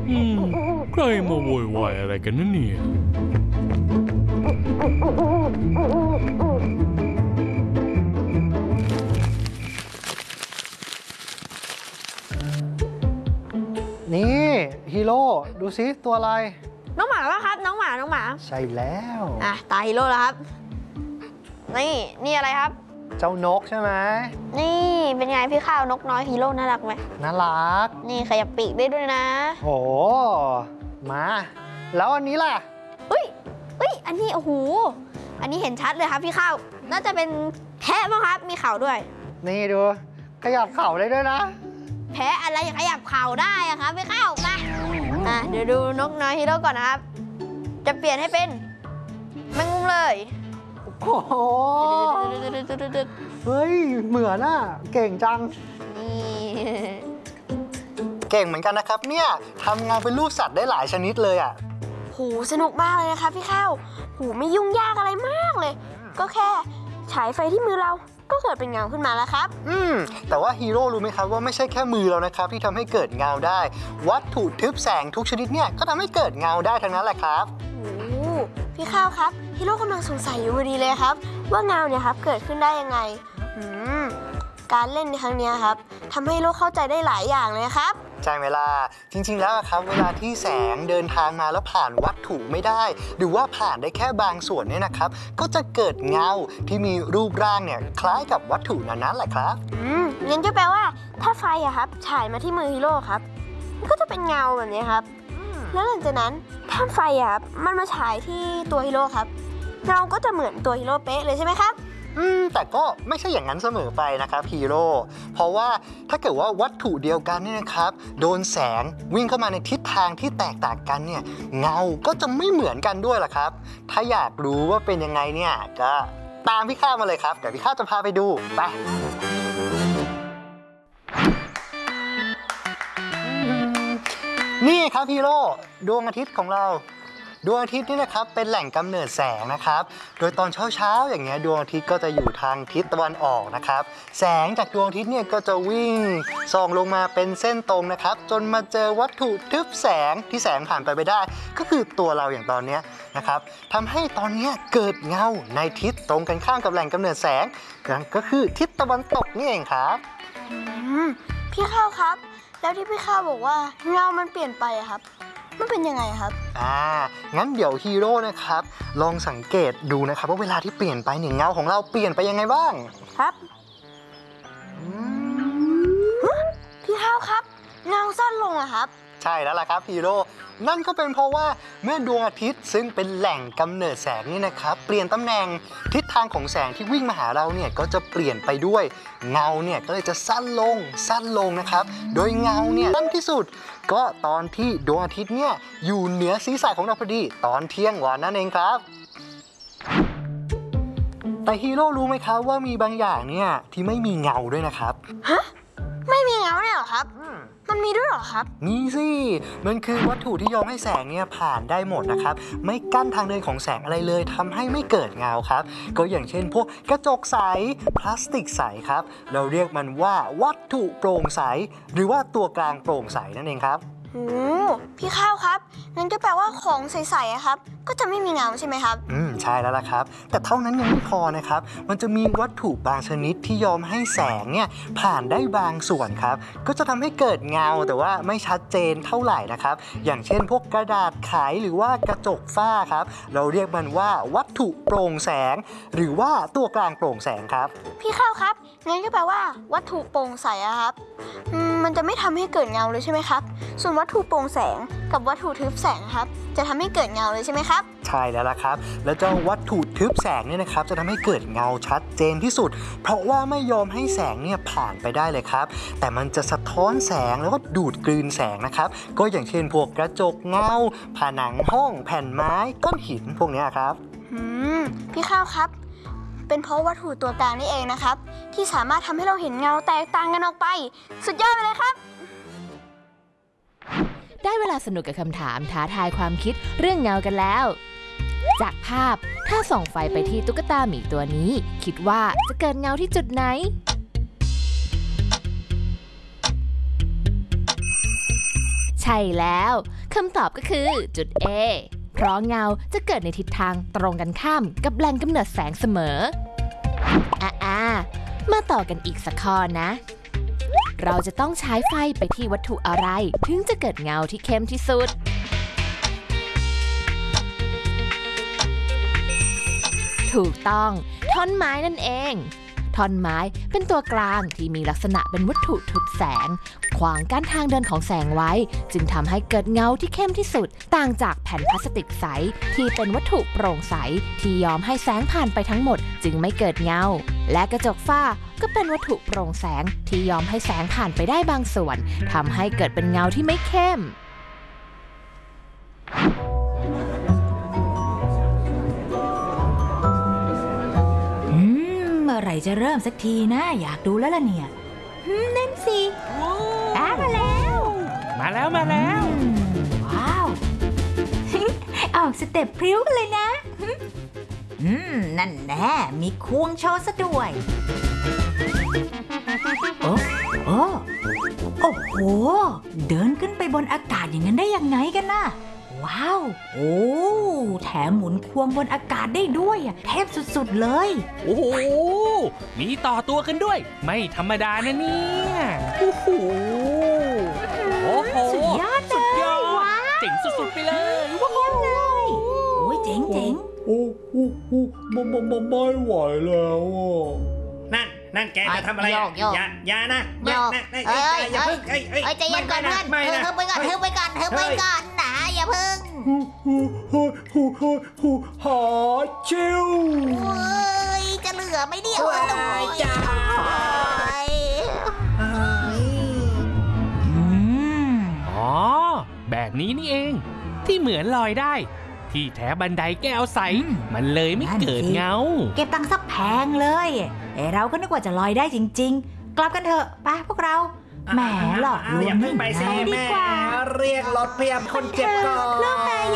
ใครมาโวยวายอะไรกันนั่นเนี่ยนี่ฮีโร่ดูซิตัวอะไรน้องหมาป่ะครับน้องหมาใช่แล้วตาฮีโร่แล้วครับนี่อะไรครับเจ้านกใช่ไหมนี่เป็นไงพี่ข้าวนกน้อยฮีโร่น่ารักไหมน่ารักนี่ขยับปีกได้ด้วยนะโอ้มาแล้วอันนี้ล่ะเฮ้ยอันนี้โอ้โหอันนี้เห็นชัดเลยครับพี่ข้าวน่าจะเป็นแพะมั้งครับมีเข่าด้วยนี่ดูขยับเข่าได้ด้วยนะแพะอะไรขยับเข่าได้อะครับพี่ข้าวมาเดี๋ยวดูนกน้อยฮีโร่ก่อนนะครับจะเปลี่ยนให้เป็นแมงมุมเลยโอ้โหเฮ้ยเหมือนอะเก่งจังเก่งเหมือนกันนะครับเนี่ยทำงานเป็นลูกสัตว์ได้หลายชนิดเลยอะสนุกมากเลยนะครับพี่ข้าวไม่ยุ่งยากอะไรมากเลยก็แค่ฉายไฟที่มือเราก็เกิดเป็นเงาขึ้นมาแล้วครับแต่ว่าฮีโร่รู้ไหมครับว่าไม่ใช่แค่มือเรานะครับที่ทำให้เกิดเงาได้วัตถุทึบแสงทุกชนิดเนี่ยก็ทำให้เกิดเงาได้ทั้งนั้นแหละครับพี่ข้าวครับฮีโร่กำลังสงสัยอยู่พอดีเลยครับว่าเงาเนี่ยครับเกิดขึ้นได้ยังไงการเล่นในครั้งนี้ครับทำให้ฮีโร่เข้าใจได้หลายอย่างเลยครับใช่ไหมล่ะจริงๆแล้วครับเวลาที่แสงเดินทางมาแล้วผ่านวัตถุไม่ได้หรือว่าผ่านได้แค่บางส่วนเนี่ยนะครับก็จะเกิดเงาที่มีรูปร่างเนี่ยคล้ายกับวัตถุนั้นแหละครับงั้นก็แปลว่าถ้าไฟอะครับฉายมาที่มือฮีโร่ครับก็จะเป็นเงาแบบนี้ครับแล้วหลังจากนั้นถ้าไฟอะครับมันมาฉายที่ตัวฮีโร่ครับเงาก็จะเหมือนตัวฮีโร่เป๊ะเลยใช่ไหมครับแต่ก็ไม่ใช่อย่างนั้นเสมอไปนะครับฮีโร่เพราะว่าถ้าเกิดว่าวัตถุเดียวกันเนี่ยนะครับโดนแสงวิ่งเข้ามาในทิศทางที่แตกต่างกันเนี่ยเงาก็จะไม่เหมือนกันด้วยล่ะครับถ้าอยากรู้ว่าเป็นยังไงเนี่ยก็ตามพี่ข้ามาเลยครับเดี๋ยวพี่ข้าจะพาไปดูไปนี่ครับฮีโร่ดวงอาทิตย์ของเราดวงอาทิตย์นี่นะครับเป็นแหล่งกำเนิดแสงนะครับโดยตอนเช้าอย่างเงี้ยดวงอาทิตย์ก็จะอยู่ทางทิศตะวันออกนะครับแสงจากดวงอาทิตย์เนี่ยก็จะวิ่งส่องลงมาเป็นเส้นตรงนะครับจนมาเจอวัตถุทึบแสงที่แสงผ่านไปไม่ได้ก็คือตัวเราอย่างตอนนี้นะครับทำให้ตอนนี้เกิดเงาในทิศตรงกันข้ามกับแหล่งกำเนิดแสงนั่นก็คือทิศตะวันตกนี่เองครับพี่ข้าวครับแล้วที่พี่ข้าวบอกว่าเงามันเปลี่ยนไปครับมันเป็นยังไงครับงั้นเดี๋ยวฮีโร่นะครับลองสังเกตดูนะครับว่าเวลาที่เปลี่ยนไปเนี่ยเงาของเราเปลี่ยนไปยังไงบ้างครับพี่ข้าวครับเงาสั้นลงอะครับใช่แล้วล่ะครับฮีโร่นั่นก็เป็นเพราะว่าเมื่อดวงอาทิตย์ซึ่งเป็นแหล่งกำเนิดแสงนี่นะครับเปลี่ยนตำแหน่งทิศทางของแสงที่วิ่งมาหาเราเนี่ยก็จะเปลี่ยนไปด้วยเงาเนี่ยก็เลยจะสั้นลงนะครับโดยเงาเนี่ยสั้นที่สุดก็ตอนที่ดวงอาทิตย์เนี่ยอยู่เหนือศีรษะของเราพอดีตอนเที่ยงวันนั่นเองครับแต่ฮีโร่รู้ไหมครับว่ามีบางอย่างเนี่ยที่ไม่มีเงาด้วยนะครับไม่มีเงาเนี่ยหรอครับมันมีด้วยหรอครับมีสิมันคือวัตถุที่ยอมให้แสงเนี่ยผ่านได้หมดนะครับไม่กั้นทางเดินของแสงอะไรเลยทำให้ไม่เกิดเงาครับก็อย่างเช่นพวกกระจกใสพลาสติกใสครับเราเรียกมันว่าวัตถุโปร่งใสหรือว่าตัวกลางโปร่งใสนั่นเองครับพี่ข้าวครับงั้นก็แปลว่าของใสๆครับก็จะไม่มีเงาใช่ไหมครับใช่แล้วล่ะครับแต่เท่านั้นยังไม่พอนะครับมันจะมีวัตถุบางชนิดที่ยอมให้แสงเนี่ยผ่านได้บางส่วนครับก็จะทำให้เกิดเงาแต่ว่าไม่ชัดเจนเท่าไหร่นะครับอย่างเช่นพวกกระดาษไขหรือว่ากระจกฝ้าครับเราเรียกมันว่าวัตถุโปร่งแสงหรือว่าตัวกลางโปร่งแสงครับพี่ข้าวครับงั้นก็แปลว่าวัตถุโปร่งใสครับมันจะไม่ทำให้เกิดเงาเลยใช่ไหมครับส่วนวัตถุโปร่งแสงกับวัตถุทึบแสงครับจะทำให้เกิดเงาเลยใช่ไหมครับใช่แล้วล่ะครับแล้วเจ้าวัตถุทึบแสงเนี่ยนะครับจะทำให้เกิดเงาชัดเจนที่สุดเพราะว่าไม่ยอมให้แสงเนี่ยผ่านไปได้เลยครับแต่มันจะสะท้อนแสงแล้วก็ดูดกลืนแสงนะครับก็อย่างเช่นพวกกระจกเงาผนังห้องแผ่นไม้ก้อนหินพวกนี้ครับพี่ข้าวครับเป็นเพราะวัตถุตัวกลางนี่เองนะครับที่สามารถทำให้เราเห็นเงาแตกต่างกันออกไปสุดยอดไปเลยครับได้เวลาสนุกกับคำถามท้าทายความคิดเรื่องเงากันแล้วจากภาพถ้าส่องไฟไปที่ตุ๊กตาหมีตัวนี้คิดว่าจะเกิดเงาที่จุดไหนใช่แล้วคำตอบก็คือจุด A เพราะเงาจะเกิดในทิศทางตรงกันข้ามกับแหล่งกำเนิดแสงเสมอมาต่อกันอีกสักข้อนะ เราจะต้องใช้ไฟไปที่วัตถุอะไรถึงจะเกิดเงาที่เข้มที่สุดถูกต้องท่อนไม้นั่นเองท่อนไม้เป็นตัวกลางที่มีลักษณะเป็นวัตถุทึบแสงขวางกั้นทางเดินของแสงไว้จึงทำให้เกิดเงาที่เข้มที่สุดต่างจากแผ่นพลาสติกใสที่เป็นวัตถุโปร่งใสที่ยอมให้แสงผ่านไปทั้งหมดจึงไม่เกิดเงาและกระจกฝ้าก็เป็นวัตถุโปร่งแสงที่ยอมให้แสงผ่านไปได้บางส่วนทำให้เกิดเป็นเงาที่ไม่เข้มเมื่อไหร่จะเริ่มสักทีนะอยากดูแล้วล่ะเนี่ยนั่นสิมาแล้วมาแล้วว้าวออกสเต็ปพริ้วกันเลยนะนั่นแน่มีควงโชว์ซะด้วยโอ้โหเดินขึ้นไปบนอากาศอย่างนั้นได้ยังไงกันน่ะว้าวโอ้แถมหมุนควงบนอากาศได้ด้วยเทพสุดๆเลยโอ้โหมีต่อตัวกันด้วยไม่ธรรมดานะเนี่ยโอ้โหสุดยอดเลยเจ๋งสุดๆไปเลยว้าวโอ้ยเจ๋งโอ้ไม่ไหวแล้วนั่นแกจะทำอะไรอย่านะอย่าเพิ่งใจเย็นก่อนเพื่อนเฮ้ยไปก่อนนะอย่าเพิ่งหาชิวจะเหลือไม่เดียวจ้าอ๋อแบบนี้นี่เองที่เหมือนลอยได้ที่แท้บันไดแก้วใสมันเลยไม่เกิดเงาเก็บตังค์สักแพงเลยเราก็นึกว่าจะลอยได้จริงๆกลับกันเถอะไปพวกเราแหมหลอกลวงอย่าเพิ่งไปสิแม่เรียกรถพยาบาลคนเจ็บก่อน